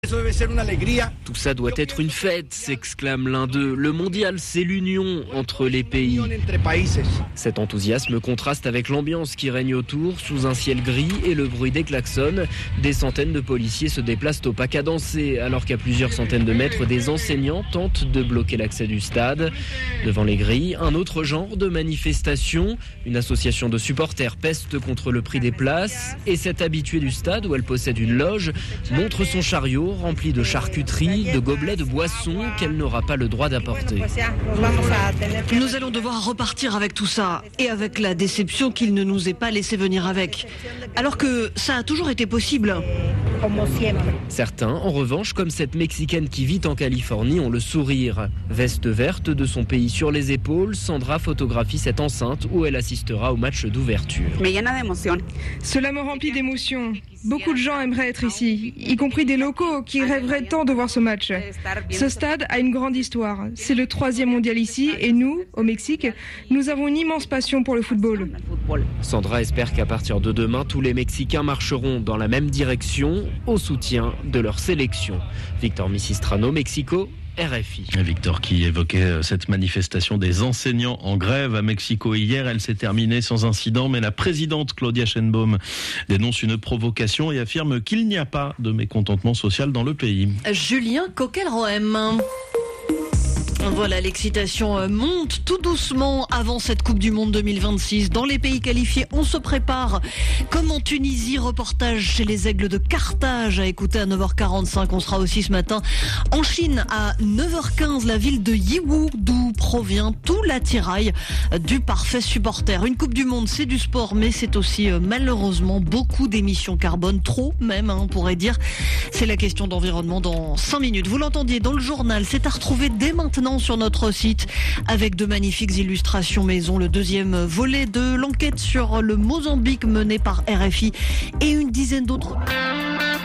Tout ça doit être une fête, s'exclame l'un d'eux. Le mondial, c'est l'union entre les pays. Cet enthousiasme contraste avec l'ambiance qui règne autour, sous un ciel gris et le bruit des klaxons. Des centaines de policiers se déplacent au pas cadencé, alors qu'à plusieurs centaines de mètres, des enseignants tentent de bloquer l'accès du stade. Devant les grilles, un autre genre de manifestation. Une association de supporters peste contre le prix des places. Et cette habituée du stade, où elle possède une loge, montre son chariot rempli de charcuterie, de gobelets de boissons qu'elle n'aura pas le droit d'apporter. Nous allons devoir repartir avec tout ça et avec la déception qu'il ne nous ait pas laissé venir avec. Alors que ça a toujours été possible. Certains, en revanche, comme cette Mexicaine qui vit en Californie, ont le sourire. Veste verte de son pays sur les épaules, Sandra photographie cette enceinte où elle assistera au match d'ouverture. Cela me remplit d'émotions. Beaucoup de gens aimeraient être ici, y compris des locaux qui rêveraient tant de voir ce match. Ce stade a une grande histoire. C'est le 3e mondial ici et nous, au Mexique, nous avons une immense passion pour le football. Sandra espère qu'à partir de demain, tous les Mexicains marcheront dans la même direction au soutien de leur sélection. Victor Misistrano, Mexico. RFI. Victor qui évoquait cette manifestation des enseignants en grève à Mexico hier. Elle s'est terminée sans incident, mais la présidente Claudia Sheinbaum dénonce une provocation et affirme qu'il n'y a pas de mécontentement social dans le pays. Julien Coquelroem. Voilà, l'excitation monte tout doucement avant cette Coupe du Monde 2026. Dans les pays qualifiés, on se prépare. Comme en Tunisie, reportage chez les Aigles de Carthage à écouter à 9h45. On sera aussi ce matin en Chine à 9h15, la ville de Yiwu, d'où provient tout l'attirail du parfait supporter. Une Coupe du Monde, c'est du sport, mais c'est aussi malheureusement beaucoup d'émissions carbone, trop même, on pourrait dire. C'est la question d'environnement dans 5 minutes. Vous l'entendiez dans le journal, c'est à retrouver dès maintenant sur notre site avec de magnifiques illustrations maison, le 2e volet de l'enquête sur le Mozambique menée par RFI et une dizaine d'autres.